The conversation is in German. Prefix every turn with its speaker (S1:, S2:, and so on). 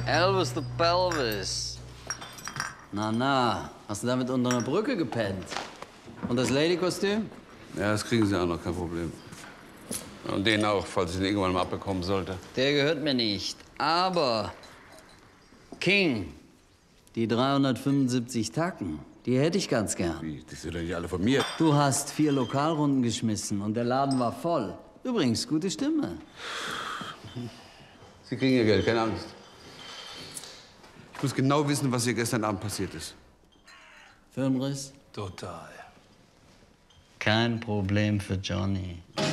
S1: Elvis the Pelvis. Na, hast du damit unter einer Brücke gepennt? Und das Lady-Kostüm?
S2: Ja, das kriegen Sie auch noch, kein Problem. Und den auch, falls ich ihn irgendwann mal abbekommen sollte.
S1: Der gehört mir nicht. Aber King, die 375 Tacken, die hätte ich ganz gern.
S2: Wie? Die sind doch nicht alle von mir.
S1: Du hast 4 Lokalrunden geschmissen und der Laden war voll. Übrigens, gute Stimme.
S2: Sie kriegen Ihr Geld, keine Angst. Ich muss genau wissen, was hier gestern Abend passiert ist.
S1: Filmriss?
S3: Total.
S1: Kein Problem für Johnny.